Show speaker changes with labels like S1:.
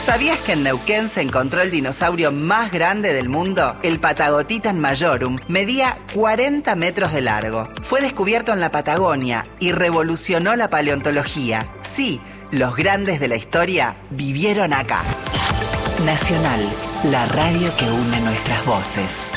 S1: ¿Sabías que en Neuquén se encontró el dinosaurio más grande del mundo? El Patagotitan majorum medía 40 metros de largo. Fue descubierto en la Patagonia y revolucionó la paleontología. Sí, los grandes de la historia vivieron acá.
S2: Nacional, la radio que une nuestras voces.